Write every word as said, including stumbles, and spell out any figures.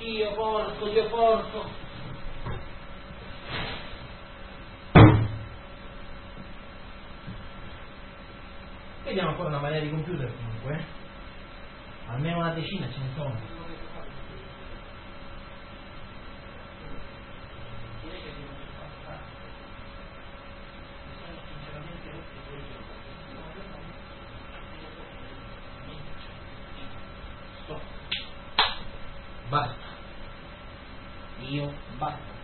Dio porco, Dio porco. Vediamo ancora una marea di computer comunque, eh? Almeno una decina ce ne sono. Basta. Io basta.